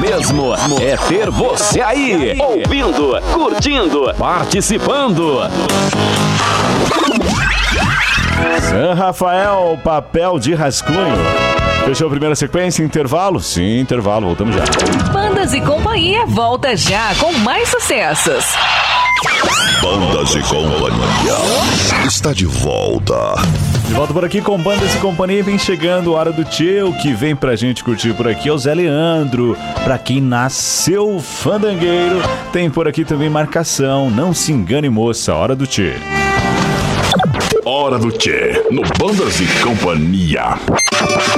mesmo é ter você aí, ouvindo, curtindo, participando. San Rafael, papel de rascunho. Fechou a primeira sequência, intervalo? Sim, intervalo, voltamos já. Bandas e Companhia volta já com mais sucessos. Bandas e Companhia está de volta. De volta por aqui com Bandas e Companhia. Vem chegando a hora do tchê. O que vem pra gente curtir por aqui é o Zé Leandro. Pra quem nasceu fandangueiro, tem por aqui também marcação. Não se engane, moça, hora do tchê. Hora do Tchê, no Bandas e Companhia.